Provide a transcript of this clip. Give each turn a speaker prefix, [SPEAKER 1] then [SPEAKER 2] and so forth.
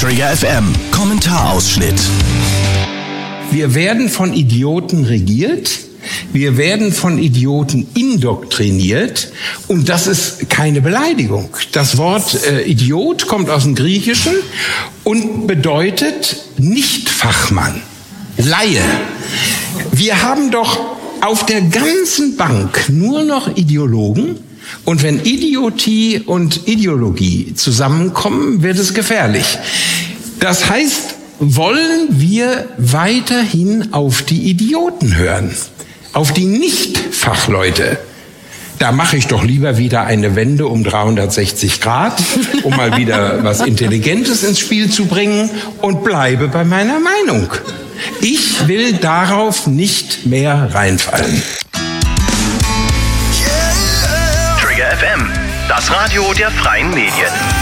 [SPEAKER 1] Trigger FM, Kommentarausschnitt.
[SPEAKER 2] Wir werden von Idioten regiert, wir werden von Idioten indoktriniert und das ist keine Beleidigung. Das Wort Idiot kommt aus dem Griechischen und bedeutet Nicht-Fachmann, Laie. Wir haben doch auf der ganzen Bank nur noch Ideologen. Und wenn Idiotie und Ideologie zusammenkommen, wird es gefährlich. Das heißt, wollen wir weiterhin auf die Idioten hören, auf die Nicht-Fachleute? Da mache ich doch lieber wieder eine Wende um 360 Grad, um mal wieder was Intelligentes ins Spiel zu bringen und bleibe bei meiner Meinung. Ich will darauf nicht mehr reinfallen.
[SPEAKER 1] Trigger FM, das Radio der freien Medien.